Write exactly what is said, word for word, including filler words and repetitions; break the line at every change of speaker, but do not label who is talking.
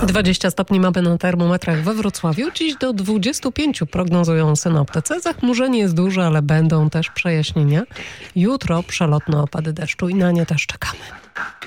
dwadzieścia stopni mamy na termometrach we Wrocławiu. Dziś do dwudziestu pięciu prognozują synoptycy. Zachmurzenie jest duże, ale będą też przejaśnienia. Jutro przelotne opady deszczu i na nie też czekamy.